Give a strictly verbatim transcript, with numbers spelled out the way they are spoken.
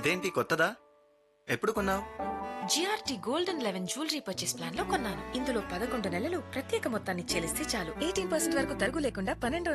ఇదేంటి కొత్తదా? ఎప్పుడు కొన్నావు? GRT golden eleven jewellery purchase plan లో కొన్నాను. ఇందులో పదకొండు నెలలు ప్రత్యేక మొత్తాన్ని చెల్లిస్తే చాలు ఎయిటీన్ పర్సెంట్ వరకు తరుగు లేకుండా పన్నెండో